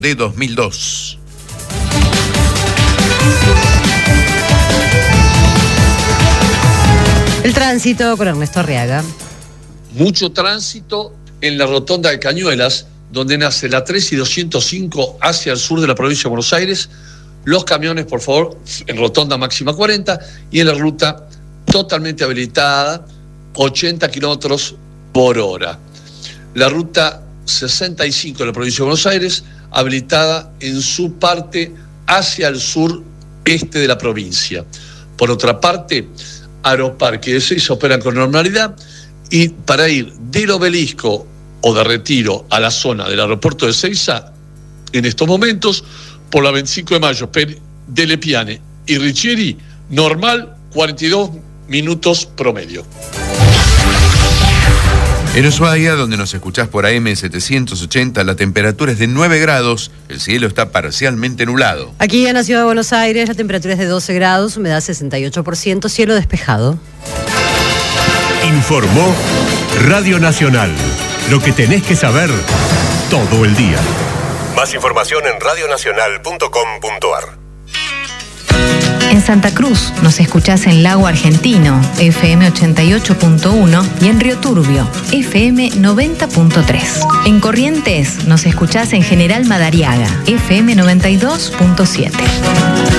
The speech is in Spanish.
de 2002. El tránsito con Ernesto Arriaga. Mucho tránsito en la rotonda de Cañuelas, donde nace la 3 y 205 hacia el sur de la provincia de Buenos Aires. Los camiones, por favor, en rotonda máxima 40 y en la ruta totalmente habilitada, 80 kilómetros por hora. La ruta 65 de la provincia de Buenos Aires, habilitada en su parte hacia el sureste de la provincia. Por otra parte, Aeroparque de Ezeiza operan con normalidad y para ir del Obelisco o de Retiro a la zona del aeropuerto de Ezeiza, en estos momentos, por la 25 de mayo, de Lepiane y Riccieri, normal, 42 minutos promedio. En Ushuaia, donde nos escuchás por AM 780, la temperatura es de 9 grados, el cielo está parcialmente nublado. Aquí en la ciudad de Buenos Aires la temperatura es de 12 grados, humedad 68%, cielo despejado. Informó Radio Nacional. Lo que tenés que saber todo el día. Más información en radionacional.com.ar. En Santa Cruz nos escuchás en Lago Argentino, FM 88.1 y en Río Turbio, FM 90.3. En Corrientes nos escuchás en General Madariaga, FM 92.7.